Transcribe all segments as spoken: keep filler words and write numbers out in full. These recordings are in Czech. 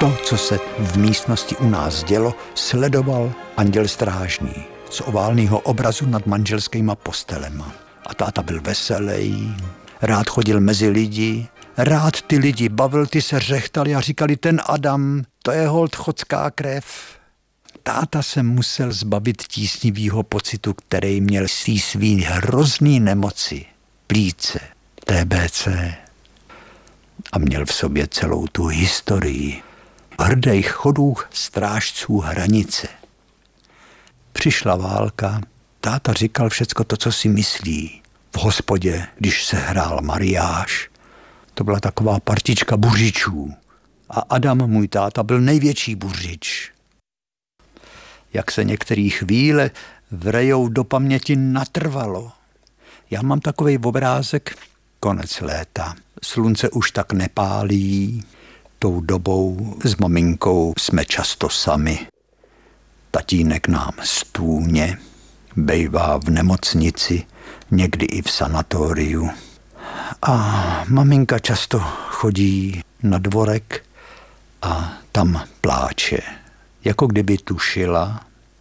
To, co se v místnosti u nás dělo, sledoval anděl strážný z oválného obrazu nad manželskýma postelema. A táta byl veselý, rád chodil mezi lidi, rád ty lidi bavil, ty se řechtali a říkali, ten Adam, to je holt chodská krev. Táta se musel zbavit tísnivýho pocitu, který měl z té svý hrozný nemoci, plíce, T B C. A měl v sobě celou tu historii hrdých chodů strážců hranice. Přišla válka, táta říkal všecko to, co si myslí. V hospodě, když se hrál mariáš, to byla taková partička buřičů. A Adam, můj táta, byl největší buřič. Jak se některé chvíle vrejou do paměti natrvalo. Já mám takovej obrázek, konec léta. Slunce už tak nepálí. Tou dobou s maminkou jsme často sami. Tatínek nám stůně, bejvá v nemocnici, někdy i v sanatoriu. A maminka často chodí na dvorek a tam pláče. Jako kdyby tušila,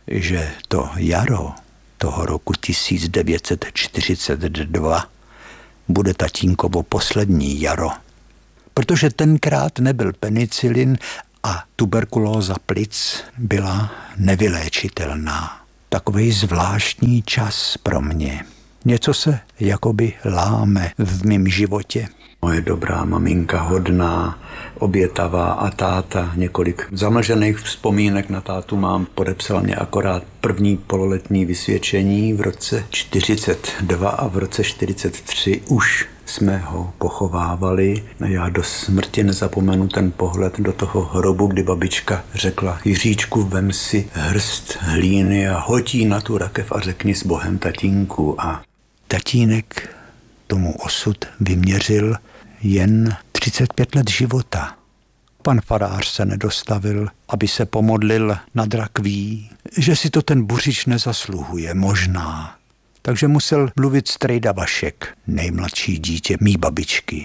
že to jaro toho roku tisíc devět set čtyřicet dva bude tatínkovo poslední jaro. Protože tenkrát nebyl penicilin a tuberkulóza plic byla nevyléčitelná. Takovej zvláštní čas pro mě. Něco se jakoby láme v mém životě. Moje dobrá maminka, hodná, obětavá a táta, několik zamlžených vzpomínek na tátu mám. Podepsal mě akorát první pololetní vysvědčení v roce čtyřicet dva a v roce čtyřicet tři už jsme ho pochovávali. Já do smrti nezapomenu ten pohled do toho hrobu, kdy babička řekla: Jiříčku, vem si hrst hlíny a hoď jí na tu rakev a řekni s Bohem, tatínku. A tatínek tomu osud vyměřil jen třicet pět let života. Pan farář se nedostavil, aby se pomodlil nad rakví, že si to ten buřič nezasluhuje, možná. Takže musel mluvit strejda Vašek, nejmladší dítě mý babičky.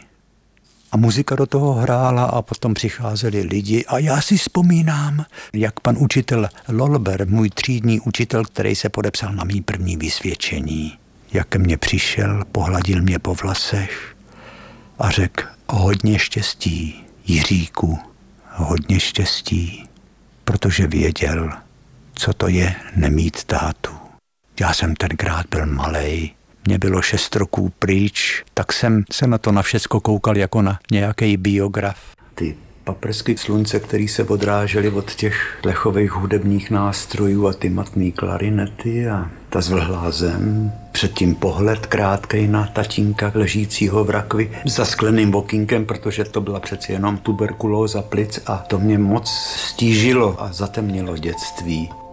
A muzika do toho hrála a potom přicházeli lidi a já si vzpomínám, jak pan učitel Lolber, můj třídní učitel, který se podepsal na mý první vysvědčení, jak ke mně přišel, pohladil mě po vlasech a řekl: hodně štěstí, Jiříku, hodně štěstí, protože věděl, co to je nemít tátu. Já jsem tenkrát byl malej, mě bylo šest roků pryč, tak jsem se na to na všecko koukal jako na nějaký biograf. Ty paprsky slunce, které se odrážely od těch plechových hudebních nástrojů a ty matný klarinety a ta zvlhlá zem. Předtím pohled krátkej na tatínka ležícího v rakvi za skleným okýnkem, protože to byla přeci jenom tuberkulóza plic a to mě moc stížilo a zatemnilo dětství.